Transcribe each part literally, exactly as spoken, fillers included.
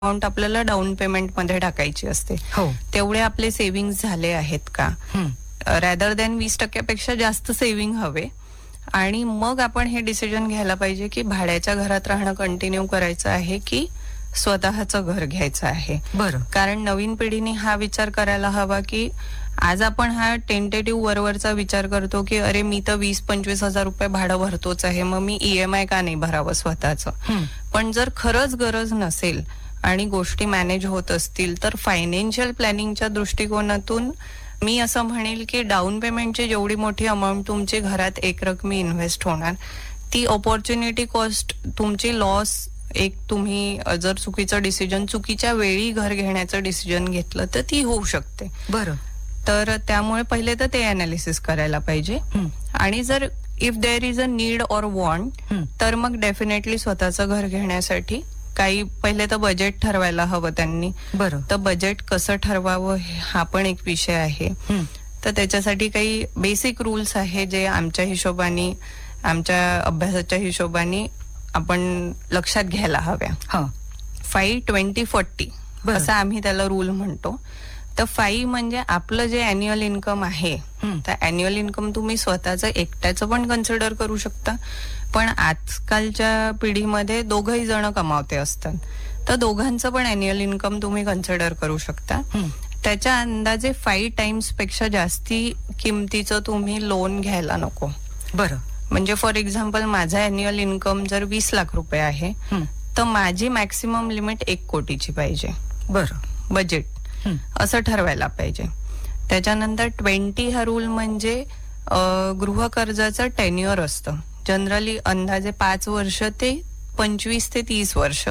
Amount आपल्याला down payment मध्ये टाकायची असते. हो. तेवढे आपले सेव्हिंग्स झाले आहेत का, रॅदर दॅन वीस टक्क्यापेक्षा जास्त सेव्हिंग हवे. आणि मग आपण हे डिसिजन घ्यायला पाहिजे की भाड्याच्या घरात राहणं कंटिन्यू करायचं आहे की स्वतःचं घर घ्यायचं आहे. बरं. कारण नवीन पिढीने हा विचार करायला हवा की आज आपण हा टेंटेटिव्ह वरवरचा विचार करतो की अरे मी तर वीस पंचवीस हजार रुपये भाडं भरतोच आहे, मग मी ईएमआय का नाही भरावं स्वतःचं. पण जर खरंच गरज नसेल आणि गोष्टी मॅनेज होत असतील तर फायनान्शियल प्लॅनिंगच्या दृष्टिकोनातून मी असं म्हणेल की डाऊन पेमेंटची जेवढी मोठी अमाऊंट तुमची घरात एक रकमी इन्व्हेस्ट होणार, ती ऑपॉर्च्युनिटी कॉस्ट तुमची लॉस, एक तुम्ही जर चुकीचं डिसिजन चुकीच्या वेळी घर घेण्याचं डिसिजन घेतलं तर ती होऊ शकते. बरं. तर त्यामुळे पहिले तर ते अनालिसिस करायला पाहिजे. आणि जर if there is a need or want तर मग डेफिनेटली स्वतःचं घर घेण्यासाठी काही पहिले तर बजेट ठरवायला हवं त्यांनी. बरं. तर बजेट कसं ठरवावं हा पण एक विषय आहे. तर त्याच्यासाठी काही बेसिक रूल्स आहे जे आमच्या हिशोबाने, आमच्या अभ्यासाच्या हिशोबाने आपण लक्षात घ्यायला हव्या. फाईव्ह ट्वेंटी फोर्टी असं आम्ही त्याला रूल म्हणतो. तर फाईव्ह म्हणजे आपलं जे अॅन्युअल इन्कम आहे, तर अॅन्युअल इन्कम तुम्ही स्वतःचं एकट्याचं पण कन्सिडर करू शकता, पण आजकालच्या पिढीमध्ये दोघही जण कमावते असतात, तर दोघांचं पण अॅन्युअल इन्कम तुम्ही कन्सिडर करू शकता. त्याच्या अंदाजे फाईव्ह टाइम्स पेक्षा जास्ती किमतीचं तुम्ही लोन घ्यायला नको. बरं. म्हणजे फॉर एक्झाम्पल माझा अॅन्युअल इन्कम जर वीस लाख रुपये आहे तर माझी मॅक्सिमम लिमिट एक कोटीची पाहिजे. बरं. बजेट असं ठरवायला पाहिजे. त्याच्यानंतर ट्वेंटी हा रूल म्हणजे गृह कर्जाचं टेन्युअर असतं. जनरली अंदाजे पाच वर्ष ते पंचवीस ते तीस वर्ष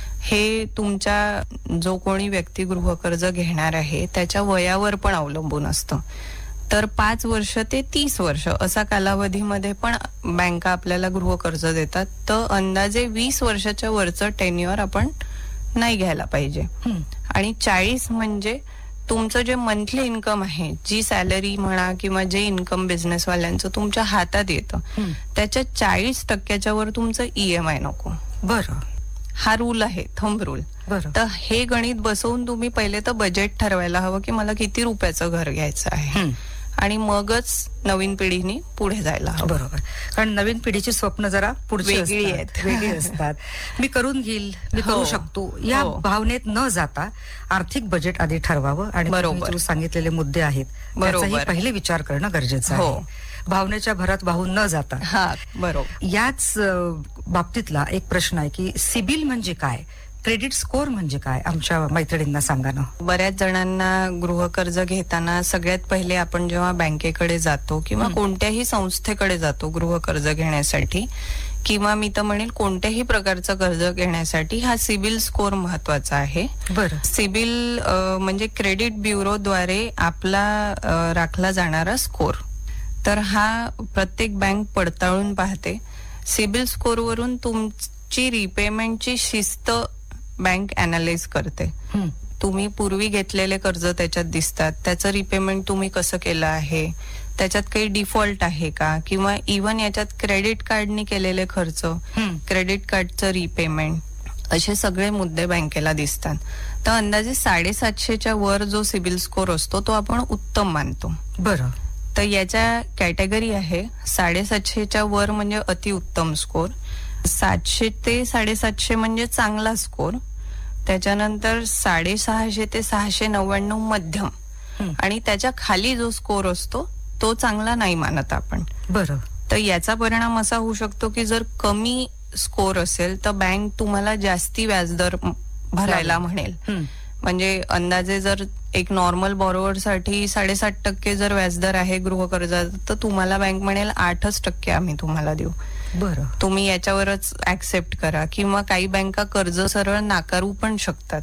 हे तुमच्या जो कोणी व्यक्ती गृहकर्ज घेणार आहे त्याच्या वयावर पण अवलंबून असतं. तर पाच वर्ष ते तीस वर्ष असा कालावधीमध्ये पण बँका आपल्याला गृहकर्ज देतात. तर अंदाजे वीस वर्षाच्या वरचं टेन्युअर आपण नाही घ्यायला पाहिजे. आणि चाळीस म्हणजे तुमचं जे मंथली इन्कम आहे, जी सॅलरी म्हणा किंवा जे इन्कम बिझनेसवाल्यांचं तुमच्या हातात येतं त्याच्या चाळीस टक्क्याच्या वर तुमचं ईएमआय नको. बरं. हा रूल आहे, थंब रूल. तर हे गणित बसवून तुम्ही पहिले तर बजेट ठरवायला हवं की मला किती रुपयाचं घर घ्यायचं आहे आणि मगच नवीन पिढीने पुढे जायला हवं. बरोबर. कारण नवीन पिढीची स्वप्न जरा पुढची वेगळी आहेत वेगळी असतात. मी करून घेईल, मी करू शकतो या भावनेत न जाता आर्थिक बजेट आधी ठरवावं आणि बरोबर सांगितलेले मुद्दे आहेत त्याचाही पहिले विचार करणं गरजेचं आहे. भावनेच्या भरात वाहून न जाता. हा बरोबर. याच बाबतीतला एक प्रश्न आहे की सिबिल म्हणजे काय, क्रेडिट स्कोर म्हणजे काय, आमच्या मैत्रिणींना सांगा ना. बऱ्याच जणांना गृहकर्ज घेताना सगळ्यात पहिले आपण जेव्हा बँकेकडे जातो किंवा कोणत्याही संस्थेकडे जातो गृहकर्ज घेण्यासाठी किंवा मी तर म्हणेल कोणत्याही प्रकारचं कर्ज घेण्यासाठी हा सिबिल स्कोर महत्वाचा आहे. बरं. सिबिल म्हणजे क्रेडिट ब्युरोद्वारे आपला राखला जाणारा स्कोर. तर हा प्रत्येक बँक पडताळून पाहते. सिबिल स्कोरवरून तुमची रिपेमेंटची शिस्त बँक अनालाइज करते. तुम्ही पूर्वी घेतलेले कर्ज त्याच्यात दिसतात, त्याचं रिपेमेंट तुम्ही कसं केलं आहे, त्याच्यात काही डिफॉल्ट आहे का, किंवा इव्हन याच्यात क्रेडिट कार्डनी केलेले खर्च, क्रेडिट कार्डचं रिपेमेंट, असे सगळे मुद्दे बँकेला दिसतात. तर अंदाजे साडेसातशेच्या वर जो सिबिल स्कोर असतो तो आपण उत्तम मानतो. बरं. तर याच्या कॅटेगरी आहे. साडेसातशेच्या वर म्हणजे अतिउत्तम स्कोर, सातशे ते साडेसातशे म्हणजे चांगला स्कोर, त्याच्यानंतर साडेसहाशे ते सहाशे नव्याण्णव मध्यम, आणि त्याच्या खाली जो स्कोर असतो तो चांगला नाही मानत आपण. बरं. तर याचा परिणाम असा होऊ शकतो की जर कमी स्कोर असेल तर बँक तुम्हाला जास्ती व्याजदर भरायला म्हणेल. म्हणजे अंदाजे जर एक नॉर्मल बॉरोवर साठी साडेसात टक्के जर व्याजदर आहे गृहकर्जात तर तुम्हाला बँक म्हणेल आठच टक्के आम्ही तुम्हाला देऊ. बरं. तुम्ही याच्यावरच ऍक्सेप्ट करा. किंवा काही बँका कर्ज सरळ नाकारू पण शकतात,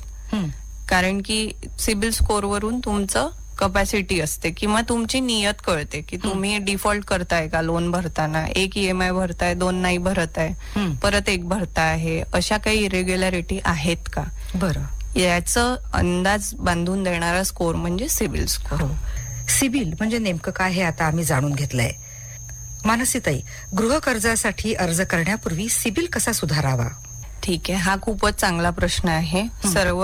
कारण की सिबिल स्कोर वरून तुमचं कपॅसिटी असते किंवा तुमची नियत कळते की तुम्ही डिफॉल्ट करताय का लोन भरताना, एक ईएमआय भरताय, दोन नाही भरत आहे, परत एक भरताय आहे, अशा काही इरेग्युलॅरिटी आहेत का. बरं. याचं अंदाज बांधून देणारा स्कोर म्हणजे सिबिल स्कोर. सिबिल म्हणजे नेमकं काय हे आता आम्ही जाणून घेतलंय. मानसीताई, गृह कर्जासाठी अर्ज करण्यापूर्वी सिबिल कसा सुधारावा? ठीक आहे, हा खूपच चांगला प्रश्न आहे. सर्व